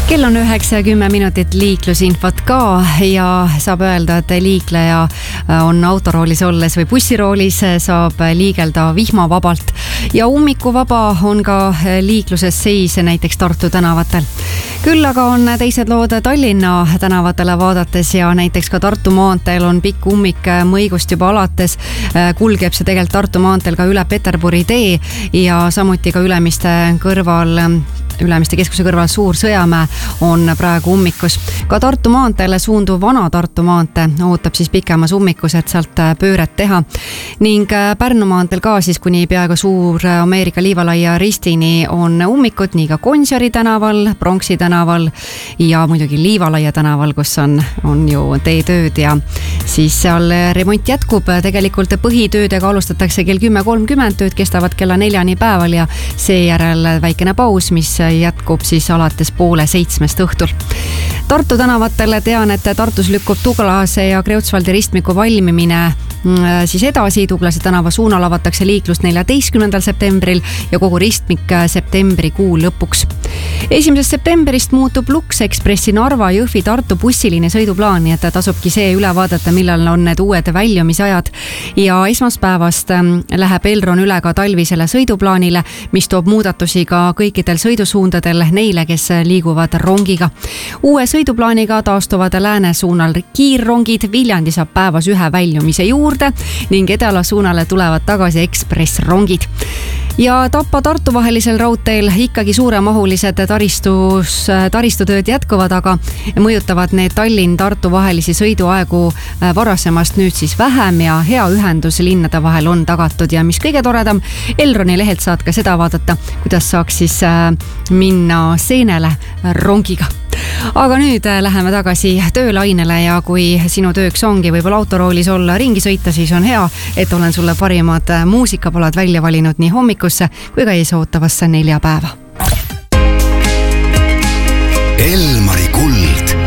Kell on 9:10 liiklusinfot ka ja saab öelda, et liikleja on autoroolis olles või bussiroolis, saab liigelda vihmavabalt ja ummikuvaba on ka liikluses seis näiteks Tartu tänavatel. Küll aga on teised lood Tallinna tänavatele vaadates ja näiteks ka Tartu maanteel on pikk ummik Mõigust juba alates. Kulgeb see tegelikult Tartu maanteel ka üle Peterburi tee ja samuti ka Ülemiste keskuse kõrval Suur Sõjamäe on praegu ummikus. Ka Tartu maanteele suunduv Vana Tartu maantee ootab siis pikemas ummikus, et sealt pööret teha. Ning Pärnu maanteel ka siis kuni peaaegu Suur Ameerika liivalaia ristini on ummikud nii ka Gonsiori tänaval, Pronksi tänaval ja muidugi Liivalaia tänaval, kus on ju teetööd ja siis seal remont jätkub. Tegelikult põhitöödega alustatakse kell 10:30, tööd kestavad kella 4 päeval ja seejärel väikene paus, mis jätkub siis alates 6:30 õhtul. Tartu tänavatel tean, et Tartus lükkub Tuglase ja Kreutzwaldi ristmiku valmimine siis edasi. Tuglase tänava suunal avatakse liiklust 14. septembril ja kogu ristmik septembrikuu lõpuks. 1. septembrist muutub Lux Expressi Narva, Jõhvi, Tartu bussiliini sõiduplaan, nii et tasubki see üle vaadata, millal on need uued väljumisajad. Ja esmaspäevast läheb Elron üle ka talvisele sõiduplaanile, mis toob muudatusi ka kõikidel sõidusuundadel neile, kes liiguvad rongiga. Uue sõiduplaaniga taastuvad lääne suunal kiirrongid, Viljandi saab päevas ühe väljumise juurde ning Edela suunale tulevad tagasi ekspressrongid. Ja Tapa-Tartu vahelisel raudteel ikkagi suuremahulised taristutööd jätkuvad, aga mõjutavad need Tallinn-Tartu vahelisi sõiduaegu varasemast nüüd siis vähem ja hea ühendus linnade vahel on tagatud ja mis kõige toredam, Elroni lehelt saad ka seda vaadata, kuidas saaks siis minna seenele rongiga. Aga nüüd läheme tagasi töölainele ja kui sinu tööks ongi võib-olla autoroolis olla ringi sõita, siis on hea, et olen sulle parimad muusikapalad välja valinud nii hommikusse kui ka eesootavasse neljapäeva. Elmari kuld.